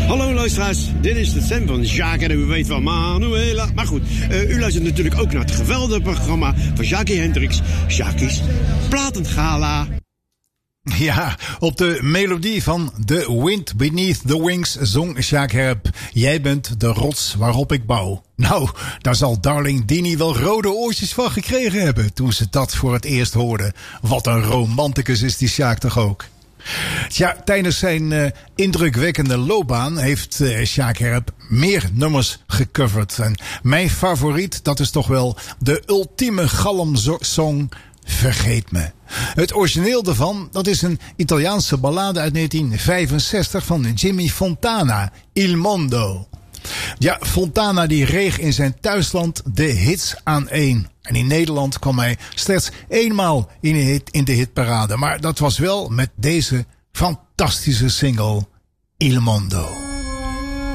Hallo luisteraars, dit is de stem van Jacques en u weet van Manuela. Maar goed, u luistert natuurlijk ook naar het geweldige programma van Jackie Hendricks, Jackie's Platengala. Ja, op de melodie van The Wind Beneath the Wings zong Jacques Herp: jij bent de rots waarop ik bouw. Nou, daar zal darling Dini wel rode oortjes van gekregen hebben toen ze dat voor het eerst hoorde. Wat een romanticus is die Jacques toch ook. Tja, tijdens zijn indrukwekkende loopbaan heeft Jacques Herp meer nummers gecoverd. En mijn favoriet, dat is toch wel de ultieme galmsong Vergeet me. Het origineel daarvan, dat is een Italiaanse ballade uit 1965 van Jimmy Fontana, Il Mondo. Ja, Fontana die reeg in zijn thuisland de hits aaneen. En in Nederland kwam hij slechts eenmaal in de hitparade. Maar dat was wel met deze fantastische single Il Mondo.